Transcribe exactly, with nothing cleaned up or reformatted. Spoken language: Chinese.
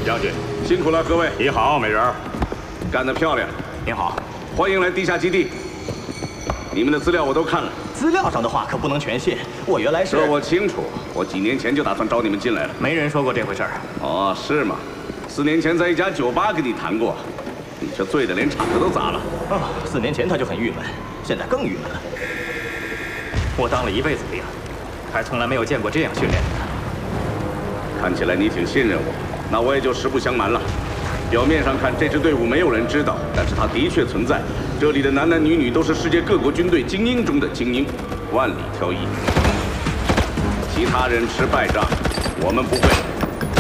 将军， 辛苦了，各位。 你好，美人儿， 干得漂亮。 您好， 欢迎来地下基地。你们的资料我都看了。 资料上的话可不能全信。我原来是…… 这我清楚，我几年前就打算招你们进来了。 没人说过这回事儿。 哦，是吗？四年前在一家酒吧跟你谈过，你这醉得连场子都砸了。 啊，四年前他就很郁闷，现在更郁闷了。我当了一辈子兵，还从来没有见过这样训练的。 看起来你挺信任我，那我也就实不相瞒了。表面上看，这支队伍没有人知道，但是它的确存在。这里的男男女女都是世界各国军队精英中的精英，万里挑一。其他人吃败仗，我们不会。